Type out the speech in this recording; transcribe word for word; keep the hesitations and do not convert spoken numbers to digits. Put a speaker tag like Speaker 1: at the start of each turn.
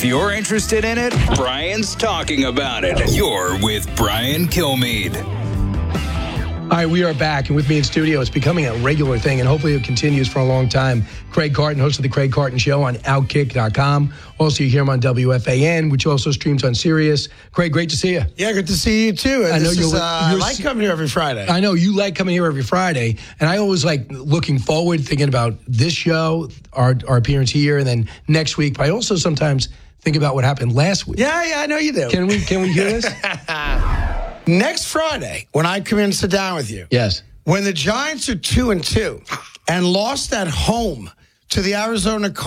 Speaker 1: you're interested in it, Brian's talking about it. You're with Brian Kilmeade.
Speaker 2: All right, we are back, and with me in studio, it's becoming a regular thing, and hopefully it continues for a long time. Craig Carton, host of The Craig Carton Show on Outkick dot com. Also, you hear him on W F A N, which also streams on Sirius. Craig, great to see you.
Speaker 3: Yeah, good to see you, too. And
Speaker 2: I know
Speaker 3: this
Speaker 2: you're,
Speaker 3: is, uh, I
Speaker 2: you're
Speaker 3: like coming here every Friday.
Speaker 2: I know, you like coming here every Friday, and I always like looking forward, thinking about this show, our, our appearance here, and then next week. But I also sometimes think about what happened last week.
Speaker 3: Yeah, yeah, I know you do.
Speaker 2: Can we, can we hear this?
Speaker 3: Next Friday, when I come in and sit down with you,
Speaker 2: Yes.
Speaker 3: when the Giants are two and two and lost at home to the Arizona Cardinals,